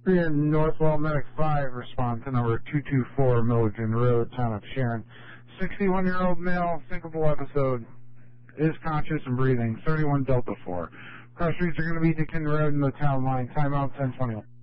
Here in Northwell Medic 5, respond to number 224 Milligan Road, town of Sharon. 61-year-old male, syncopal episode, is conscious and breathing, 31 Delta 4. Cross streets are going to be Dickin Road and the town line. Timeout 1021.